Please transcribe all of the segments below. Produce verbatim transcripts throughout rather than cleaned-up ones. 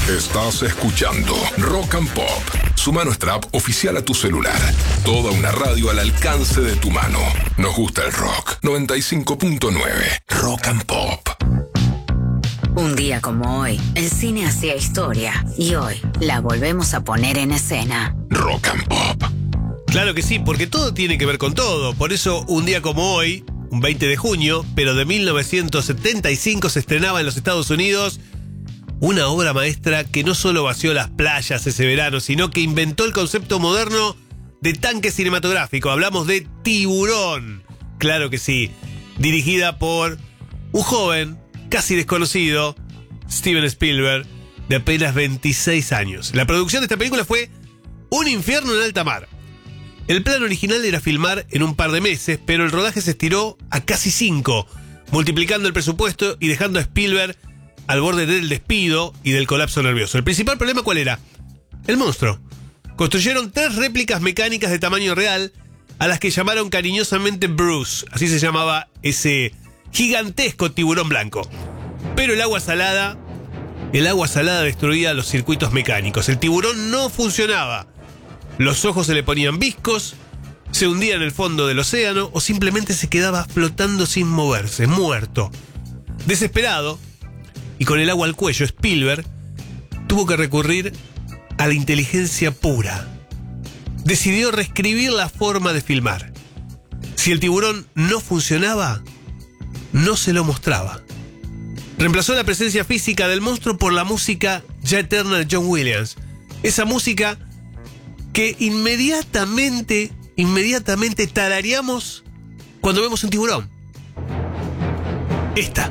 Estás escuchando Rock and Pop. Suma nuestra app oficial a tu celular. Toda una radio al alcance de tu mano. Nos gusta el rock. noventa y cinco punto nueve. Rock and Pop. Un día como hoy, el cine hacía historia y hoy la volvemos a poner en escena. Rock and Pop. Claro que sí, porque todo tiene que ver con todo. Por eso, un día como hoy, un veinte de junio, pero de mil novecientos setenta y cinco, se estrenaba en los Estados Unidos una obra maestra que no solo vació las playas ese verano, sino que inventó el concepto moderno de tanque cinematográfico. Hablamos de Tiburón. Claro que sí. Dirigida por un joven, casi desconocido, Steven Spielberg, de apenas veintiséis años. La producción de esta película fue un infierno en alta mar. El plan original era filmar en un par de meses, pero el rodaje se estiró a casi cinco, multiplicando el presupuesto y dejando a Spielberg al borde del despido y del colapso nervioso. ¿El principal problema cuál era? El monstruo. Construyeron tres réplicas mecánicas de tamaño real, a las que llamaron cariñosamente Bruce. Así se llamaba ese gigantesco tiburón blanco. Pero el agua salada, el agua salada destruía los circuitos mecánicos. El tiburón no funcionaba. Los ojos se le ponían viscos, se hundía en el fondo del océano o simplemente se quedaba flotando sin moverse, muerto. Desesperado, y con el agua al cuello, Spielberg tuvo que recurrir a la inteligencia pura. Decidió reescribir la forma de filmar. Si el tiburón no funcionaba, no se lo mostraba. Reemplazó la presencia física del monstruo por la música ya eterna de John Williams. Esa música que inmediatamente, inmediatamente tarareamos cuando vemos un tiburón. Esta.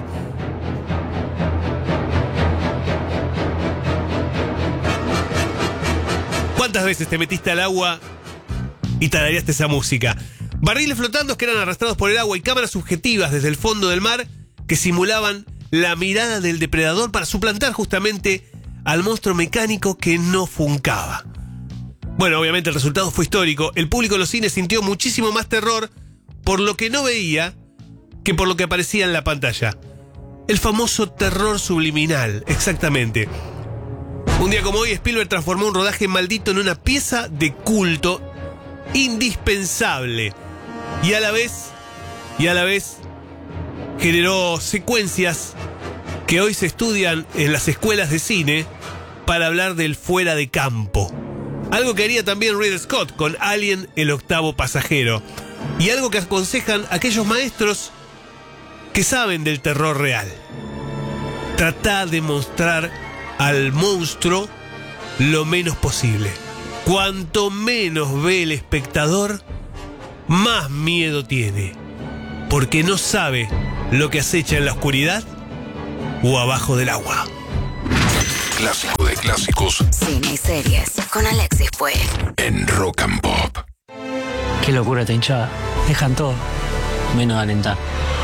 ¿Cuántas veces te metiste al agua y tarareaste esa música? Barriles flotando que eran arrastrados por el agua y cámaras subjetivas desde el fondo del mar que simulaban la mirada del depredador para suplantar justamente al monstruo mecánico que no funcaba. Bueno, obviamente el resultado fue histórico. El público en los cines sintió muchísimo más terror por lo que no veía que por lo que aparecía en la pantalla. El famoso terror subliminal, exactamente. Un día como hoy, Spielberg transformó un rodaje maldito en una pieza de culto indispensable. Y a la vez, y a la vez, generó secuencias que hoy se estudian en las escuelas de cine para hablar del fuera de campo. Algo que haría también Ridley Scott con Alien, el octavo pasajero. Y algo que aconsejan aquellos maestros que saben del terror real. Trata de mostrar al monstruo lo menos posible. Cuanto menos ve el espectador, más miedo tiene. Porque no sabe lo que acecha en la oscuridad o abajo del agua. Clásico de clásicos. Cine y series con Alexis Puig. En Rock and Pop. Qué locura esta hinchada. Dejan todo, menos alentar.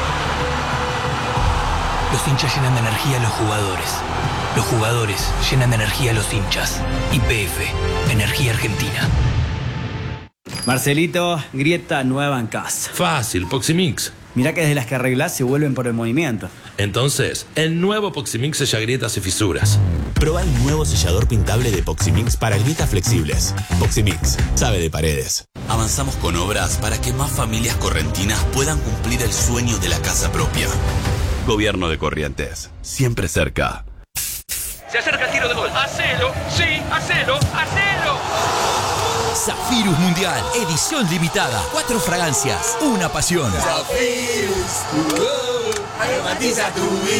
Los hinchas llenan de energía a los jugadores. Los jugadores llenan de energía a los hinchas. Y P F, Energía Argentina. Marcelito, grieta nueva en casa. Fácil, Poximix. Mirá que desde las que arreglás se vuelven por el movimiento. Entonces, el nuevo Poximix sella grietas y fisuras. Proba el nuevo sellador pintable de Poximix para grietas flexibles. Poximix, sabe de paredes. Avanzamos con obras para que más familias correntinas puedan cumplir el sueño de la casa propia. Gobierno de Corrientes, siempre cerca. Se acerca el tiro de gol. ¡Hacelo! ¡Sí! ¡Hacelo! ¡Hacelo! Zafirus Mundial, edición limitada. Cuatro fragancias, una pasión. Zafirus, tu aromatiza tu vida.